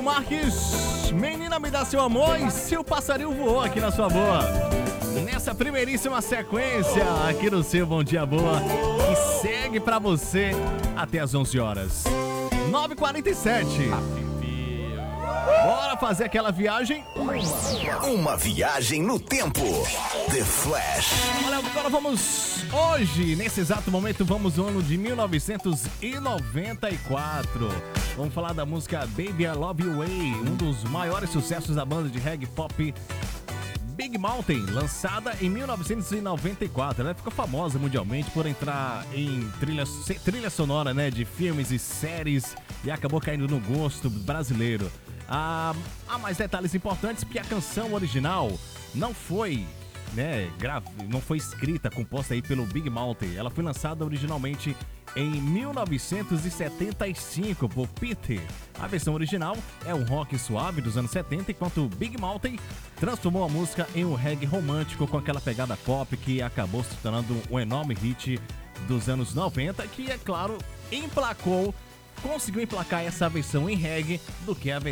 Thiago Marques, Menina Me Dá Seu Amor e Seu Passarinho Voou aqui na sua boa. Nessa primeiríssima sequência aqui no seu Bom Dia Boa, que segue pra você até as 11 horas. 9h47. Bora fazer aquela viagem? Uma viagem no tempo. The Flash. Olha, agora vamos... Hoje, nesse exato momento, vamos no ano de 1994. Vamos falar da música Baby I Love You Way, um dos maiores sucessos da banda de reggae pop Big Mountain, lançada em 1994. Ela ficou famosa mundialmente por entrar em trilha sonora, né, de filmes e séries e acabou caindo no gosto brasileiro. Há mais detalhes importantes porque a canção original não foi, não foi escrita, composta aí pelo Big Mountain. Ela foi lançada originalmente em 1975 por Peter. A versão original é um rock suave dos anos 70, enquanto Big Mountain transformou a música em um reggae romântico com aquela pegada pop que acabou se tornando um enorme hit dos anos 90, que, é claro, conseguiu emplacar essa versão em reggae do que a versão